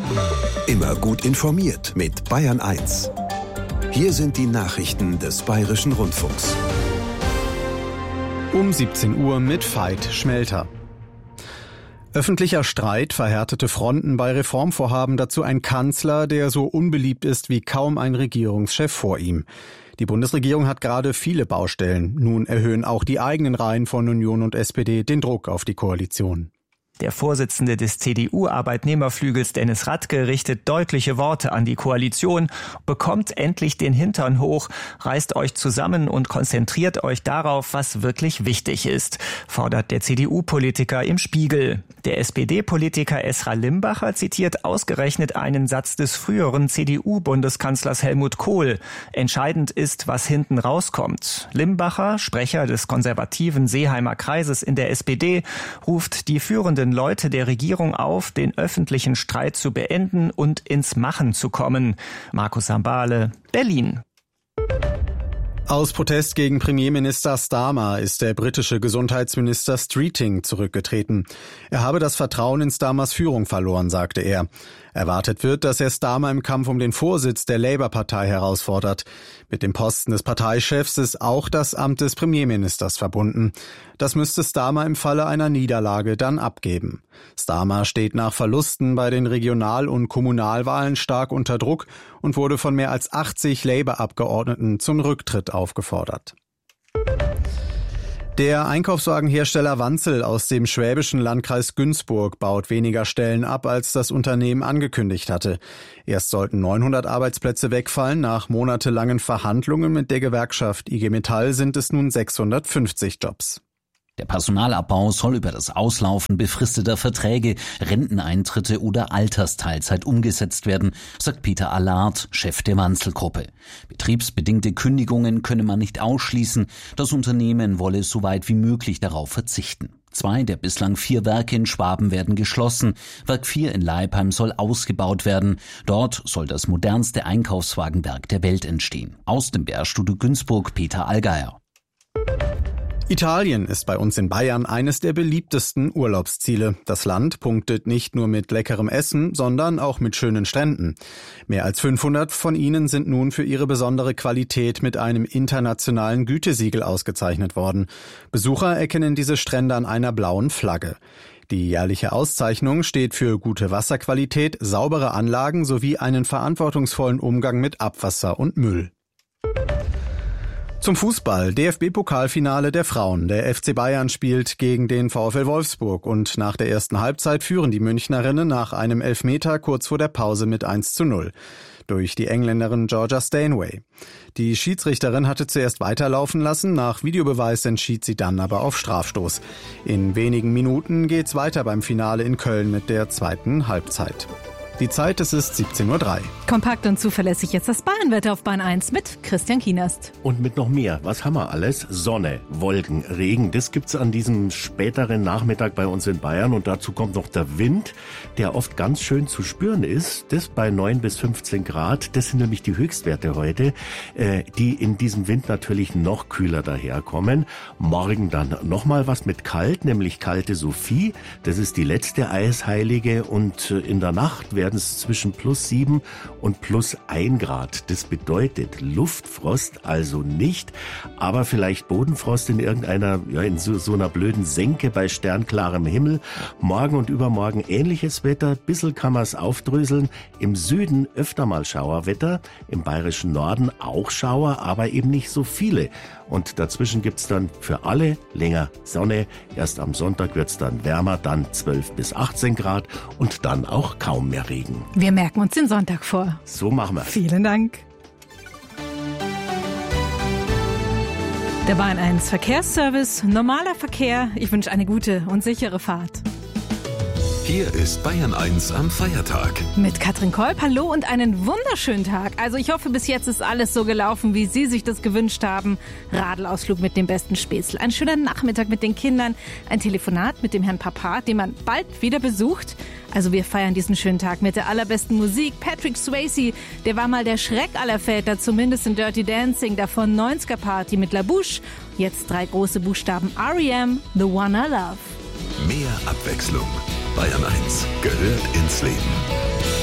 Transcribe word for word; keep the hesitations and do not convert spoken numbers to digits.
Immer gut informiert mit Bayern eins. Hier sind die Nachrichten des Bayerischen Rundfunks. Um siebzehn Uhr mit Veit Schmelter. Öffentlicher Streit, verhärtete Fronten bei Reformvorhaben, dazu ein Kanzler, der so unbeliebt ist wie kaum ein Regierungschef vor ihm. Die Bundesregierung hat gerade viele Baustellen. Nun erhöhen auch die eigenen Reihen von Union und S P D den Druck auf die Koalition. Der Vorsitzende des C D U-Arbeitnehmerflügels Dennis Radke richtet deutliche Worte an die Koalition, bekommt endlich den Hintern hoch, reißt euch zusammen und konzentriert euch darauf, was wirklich wichtig ist, fordert der C D U-Politiker im Spiegel. Der S P D-Politiker Esra Limbacher zitiert ausgerechnet einen Satz des früheren C D U-Bundeskanzlers Helmut Kohl. Entscheidend ist, was hinten rauskommt. Limbacher, Sprecher des konservativen Seeheimer Kreises in der S P D, ruft die führenden Leute der Regierung auf, den öffentlichen Streit zu beenden und ins Machen zu kommen. Markus Sambale, Berlin. Aus Protest gegen Premierminister Starmer ist der britische Gesundheitsminister Streeting zurückgetreten. Er habe das Vertrauen in Starmers Führung verloren, sagte er. Erwartet wird, dass er Starmer im Kampf um den Vorsitz der Labour-Partei herausfordert. Mit dem Posten des Parteichefs ist auch das Amt des Premierministers verbunden. Das müsste Starmer im Falle einer Niederlage dann abgeben. Starmer steht nach Verlusten bei den Regional- und Kommunalwahlen stark unter Druck und wurde von mehr als achtzig Labour-Abgeordneten zum Rücktritt aufgefordert. Der Einkaufswagenhersteller Wanzel aus dem schwäbischen Landkreis Günzburg baut weniger Stellen ab, als das Unternehmen angekündigt hatte. Erst sollten neunhundert Arbeitsplätze wegfallen. Nach monatelangen Verhandlungen mit der Gewerkschaft I G Metall sind es nun sechshundertfünfzig Jobs. Der Personalabbau soll über das Auslaufen befristeter Verträge, Renteneintritte oder Altersteilzeit umgesetzt werden, sagt Peter Allard, Chef der Wanzel-Gruppe. Betriebsbedingte Kündigungen könne man nicht ausschließen. Das Unternehmen wolle so weit wie möglich darauf verzichten. Zwei der bislang vier Werke in Schwaben werden geschlossen. Werk vier in Leipheim soll ausgebaut werden. Dort soll das modernste Einkaufswagenwerk der Welt entstehen. Aus dem B R-Studio Günzburg, Peter Allgeier. Italien ist bei uns in Bayern eines der beliebtesten Urlaubsziele. Das Land punktet nicht nur mit leckerem Essen, sondern auch mit schönen Stränden. Mehr als fünfhundert von ihnen sind nun für ihre besondere Qualität mit einem internationalen Gütesiegel ausgezeichnet worden. Besucher erkennen diese Strände an einer blauen Flagge. Die jährliche Auszeichnung steht für gute Wasserqualität, saubere Anlagen sowie einen verantwortungsvollen Umgang mit Abwasser und Müll. Zum Fußball. D F B-Pokalfinale der Frauen. Der F C Bayern spielt gegen den VfL Wolfsburg und nach der ersten Halbzeit führen die Münchnerinnen nach einem Elfmeter kurz vor der Pause mit eins zu null. Durch die Engländerin Georgia Stanway. Die Schiedsrichterin hatte zuerst weiterlaufen lassen, nach Videobeweis entschied sie dann aber auf Strafstoß. In wenigen Minuten geht's weiter beim Finale in Köln mit der zweiten Halbzeit. Die Zeit, es ist siebzehn Uhr drei. Kompakt und zuverlässig jetzt das Bayernwetter auf Bayern eins mit Christian Kienast. Und mit noch mehr. Was haben wir alles? Sonne, Wolken, Regen. Das gibt's an diesem späteren Nachmittag bei uns in Bayern. Und dazu kommt noch der Wind, der oft ganz schön zu spüren ist. Das bei neun bis fünfzehn Grad. Das sind nämlich die Höchstwerte heute, äh, die in diesem Wind natürlich noch kühler daherkommen. Morgen dann nochmal was mit kalt, nämlich kalte Sophie. Das ist die letzte Eisheilige. Und äh, in der Nacht werden es zwischen plus sieben und plus ein Grad. Das bedeutet Luftfrost also nicht, aber vielleicht Bodenfrost in irgendeiner, ja, in so, so einer blöden Senke bei sternklarem Himmel. Morgen und übermorgen ähnliches Wetter. Bissl kann man es aufdröseln. Im Süden öfter mal Schauerwetter. Im bayerischen Norden auch Schauer, aber eben nicht so viele. Und dazwischen gibt's dann für alle länger Sonne. Erst am Sonntag wird's dann wärmer, dann zwölf bis achtzehn Grad und dann auch kaum mehr Regen. Wir merken uns den Sonntag vor. So machen wir's. Vielen Dank. Der Bayern eins Verkehrsservice, normaler Verkehr. Ich wünsche eine gute und sichere Fahrt. Hier ist Bayern eins am Feiertag. Mit Katrin Kolb, hallo und einen wunderschönen Tag. Also ich hoffe, bis jetzt ist alles so gelaufen, wie Sie sich das gewünscht haben. Radelausflug mit dem besten Spätzl, ein schöner Nachmittag mit den Kindern, ein Telefonat mit dem Herrn Papa, den man bald wieder besucht. Also wir feiern diesen schönen Tag mit der allerbesten Musik. Patrick Swayze, der war mal der Schreck aller Väter, zumindest in Dirty Dancing, davon neunziger Party mit La Bouche. Jetzt drei große Buchstaben R E M, The One I Love. Mehr Abwechslung. Bayern eins gehört ins Leben.